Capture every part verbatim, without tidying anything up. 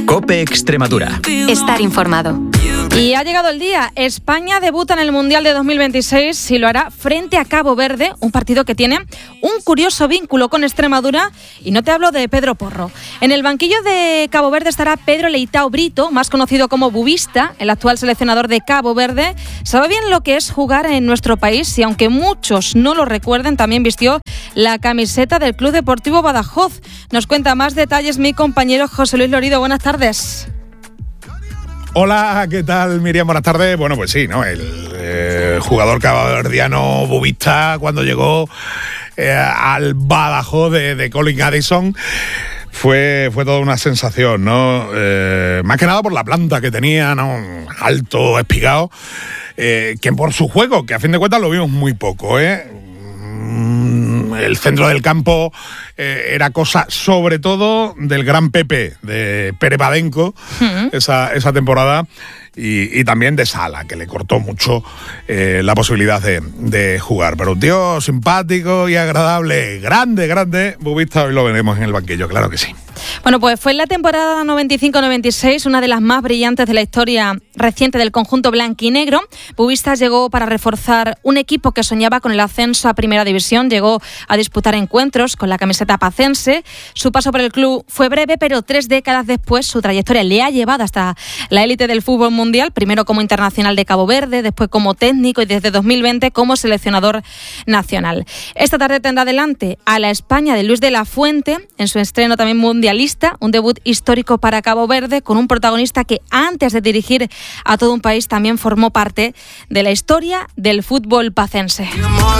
COPE Extremadura. Estar informado. Y ha llegado el día. España debuta en el Mundial de dos mil veintiséis y lo hará frente a Cabo Verde, un partido que tiene un curioso vínculo con Extremadura, y no te hablo de Pedro Porro. En el banquillo de Cabo Verde estará Pedro Leitao Brito, más conocido como Bubista, el actual seleccionador de Cabo Verde. Sabe bien lo que es jugar en nuestro país y aunque muchos no lo recuerden, también vistió la camiseta del Club Deportivo Badajoz. Nos cuenta más detalles mi compañero José Luis Lorido. Buenas tardes. Hola, ¿qué tal, Miriam? Buenas tardes. Bueno, pues sí, ¿no? El eh, jugador caboverdiano Bubista, cuando llegó eh, al Badajoz de, de Colin Addison, fue, fue toda una sensación, ¿no? Eh, más que nada por la planta que tenía, ¿no? Alto, espigado, eh, que por su juego, que a fin de cuentas lo vimos muy poco, ¿eh? El centro del campo eh, era cosa sobre todo del gran Pepe, de Pere Padenco, uh-huh. esa, esa temporada, y, y también de Sala, que le cortó mucho eh, la posibilidad de, de jugar. Pero un tío simpático y agradable, grande, grande, Bubista, hoy lo veremos en el banquillo, claro que sí. Bueno, pues fue en la temporada noventa y cinco noventa y seis, una de las más brillantes de la historia reciente del conjunto blanquinegro. Bubista llegó para reforzar un equipo que soñaba con el ascenso a Primera División, llegó a disputar encuentros con la camiseta pacense. Su paso por el club fue breve, pero tres décadas después su trayectoria le ha llevado hasta la élite del fútbol mundial, primero como internacional de Cabo Verde, después como técnico y desde dos mil veinte como seleccionador nacional. Esta tarde tendrá delante a la España de Luis de la Fuente, en su estreno también mundialista, un debut histórico para Cabo Verde, con un protagonista que antes de dirigir a todo un país también formó parte de la historia del fútbol pacense.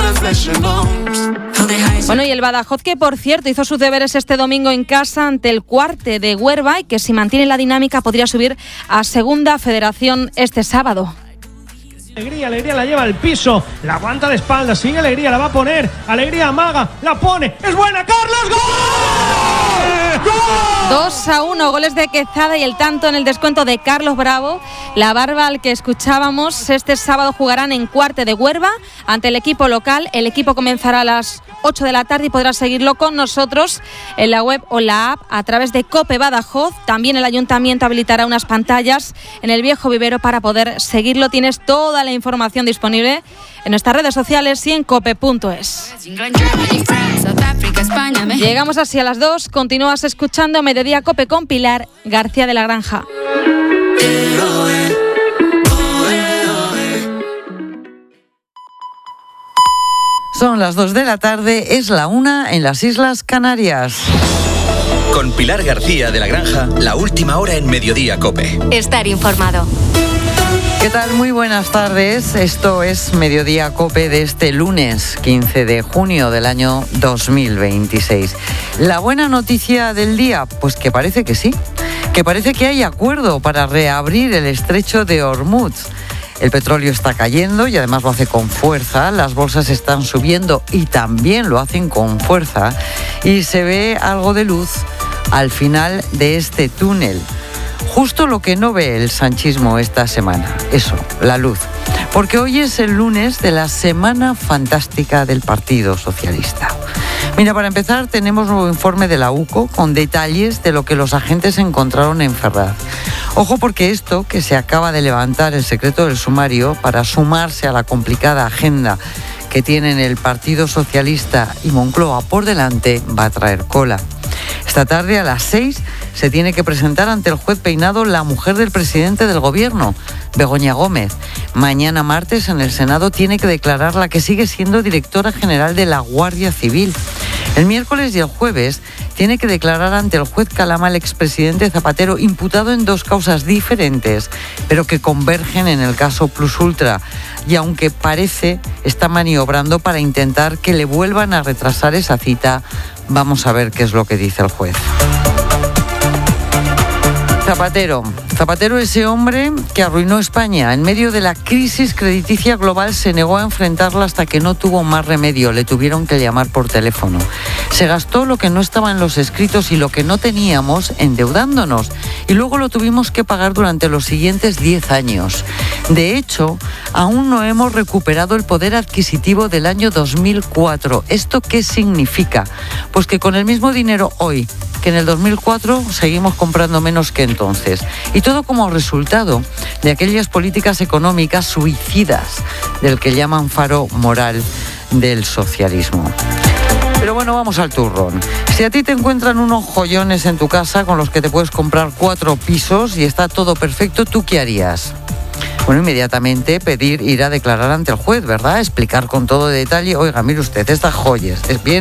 Bueno, y el Badajoz, que por cierto hizo sus deberes este domingo en casa ante el Cuarte de Huerva y que si mantiene la dinámica podría subir a Segunda Federación este sábado. Alegría, Alegría la lleva al piso, la aguanta de espaldas, sigue Alegría, la va a poner, Alegría amaga, la pone, es buena, Carlos, ¡gol! ¡Gol! dos a uno, goles de Quezada y el tanto en el descuento de Carlos Bravo. La Barba, al que escuchábamos, este sábado jugarán en Cuarte de Huerva ante el equipo local. El equipo comenzará a las ocho de la tarde y podrás seguirlo con nosotros en la web o la app a través de COPE Badajoz. También el ayuntamiento habilitará unas pantallas en el viejo vivero para poder seguirlo. Tienes toda la información disponible en nuestras redes sociales y en cope punto es. Llegamos así a las dos. Continúas escuchando Mediodía Cope con Pilar García de la Granja. Son las dos de la tarde, es la una en las Islas Canarias. Con Pilar García de la Granja, la última hora en Mediodía Cope. Estar informado. ¿Qué tal? Muy buenas tardes. Esto es Mediodía Cope de este lunes quince de junio del año dos mil veintiséis. La buena noticia del día, pues que parece que sí, que parece que hay acuerdo para reabrir el estrecho de Hormuz. El petróleo está cayendo y además lo hace con fuerza, las bolsas están subiendo y también lo hacen con fuerza y se ve algo de luz al final de este túnel. Justo lo que no ve el sanchismo esta semana, eso, la luz. Porque hoy es el lunes de la Semana Fantástica del Partido Socialista. Mira, para empezar tenemos un nuevo informe de la UCO con detalles de lo que los agentes encontraron en Ferraz. Ojo, porque esto, que se acaba de levantar el secreto del sumario para sumarse a la complicada agenda que tienen el Partido Socialista y Moncloa por delante, va a traer cola. Esta tarde a las seis se tiene que presentar ante el juez Peinado la mujer del presidente del gobierno, Begoña Gómez. Mañana martes en el Senado tiene que declarar la que sigue siendo directora general de la Guardia Civil. El miércoles y el jueves tiene que declarar ante el juez Calama el expresidente Zapatero, imputado en dos causas diferentes, pero que convergen en el caso Plus Ultra. Y aunque parece está maniobrando para intentar que le vuelvan a retrasar esa cita, vamos a ver qué es lo que dice el juez. Zapatero. Zapatero, ese hombre que arruinó España. En medio de la crisis crediticia global se negó a enfrentarla hasta que no tuvo más remedio. Le tuvieron que llamar por teléfono. Se gastó lo que no estaba en los escritos y lo que no teníamos endeudándonos. Y luego lo tuvimos que pagar durante los siguientes diez años. De hecho, aún no hemos recuperado el poder adquisitivo del año dos mil cuatro. ¿Esto qué significa? Pues que con el mismo dinero hoy que en el dos mil cuatro seguimos comprando menos que entonces. Y todo como resultado de aquellas políticas económicas suicidas del que llaman faro moral del socialismo. Pero bueno, vamos al turrón. Si a ti te encuentran unos joyones en tu casa con los que te puedes comprar cuatro pisos y está todo perfecto, ¿tú qué harías? Bueno, inmediatamente pedir ir a declarar ante el juez, ¿verdad? Explicar con todo detalle, oiga, mire usted, estas joyas, es bien